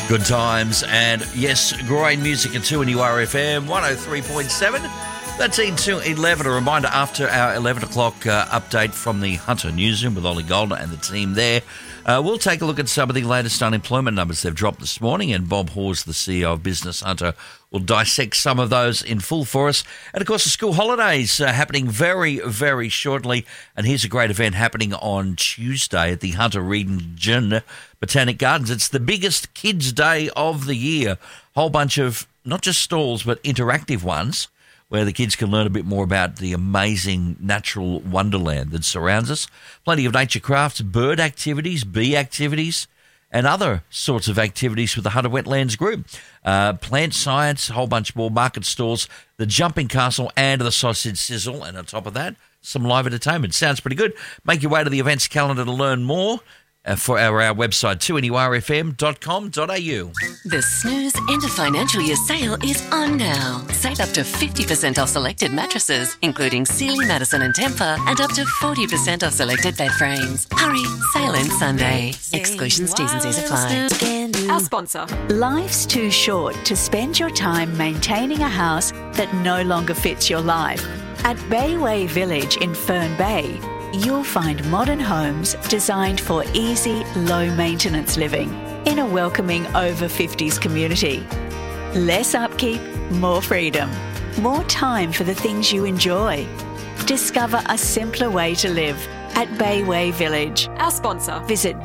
Good times, and yes, great music at 2NURFM 103.7. That's 10 to 11. A reminder after our 11 o'clock update from the Hunter Newsroom with Ollie Goldner and the team there. We'll take a look at some of the latest unemployment numbers they've dropped this morning, and Bob Hawes, the CEO of Business Hunter, will dissect some of those in full for us. And, of course, the school holidays are happening very, very shortly. And here's a great event happening on Tuesday at the Hunter Region Botanic Gardens. It's the biggest kids' day of the year. Whole bunch of not just stalls, but interactive ones, where the kids can learn a bit more about the amazing natural wonderland that surrounds us. Plenty of nature crafts, bird activities, bee activities, and other sorts of activities with the Hunter Wetlands Group. Plant science, a whole bunch more market stalls, the Jumping Castle and the Sausage Sizzle. And on top of that, some live entertainment. Sounds pretty good. Make your way to the events calendar to learn more. For our website, 2NURFM.com.au. The Snooze End of Financial Year sale is on now. Save up to 50% off selected mattresses, including Sealy, Madison and Tempur, and up to 40% off selected bed frames. Hurry, sale ends Sunday. Exclusions, T's and C's apply. Our sponsor. Life's too short to spend your time maintaining a house that no longer fits your life. At Bayway Village in Fern Bay, you'll find modern homes designed for easy, low-maintenance living in a welcoming over-50s community. Less upkeep, more freedom, more time for the things you enjoy. Discover a simpler way to live at Bayway Village. Our sponsor. Visit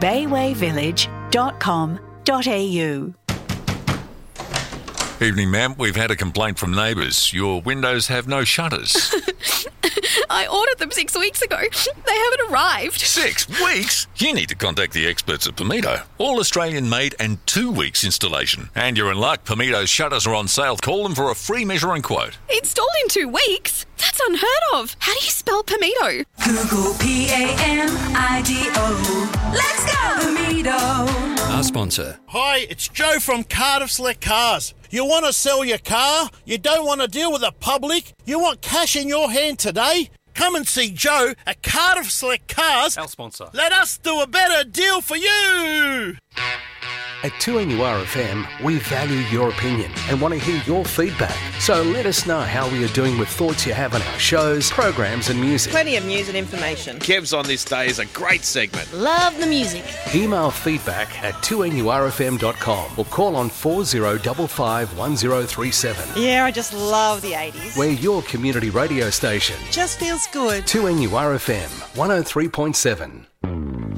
baywayvillage.com.au. Evening, ma'am. We've had a complaint from neighbours. Your windows have no shutters. I ordered them 6 weeks ago. They haven't arrived. 6 weeks? You need to contact the experts at Pomito. All Australian made and 2 weeks installation. And you're in luck. Pomito's shutters are on sale. Call them for a free measuring quote. Installed in 2 weeks? That's unheard of. How do you spell Pomito? Google P-A-M-I-D-O. Let's go, Pomito. Our sponsor. Hi, it's Joe from Cardiff Select Cars. You want to sell your car? You don't want to deal with the public? You want cash in your hand today? Come and see Joe at Cardiff Select Cars. Our sponsor. Let us do a better deal for you. At 2NURFM, we value your opinion and want to hear your feedback. So let us know how we are doing with thoughts you have on our shows, programs and music. Plenty of news and information. Kev's on This Day is a great segment. Love the music. Email feedback at 2NURFM.com or call on 4055 1037. Yeah, I just love the 80s. We're your community radio station. Just feels good. 2NURFM 103.7.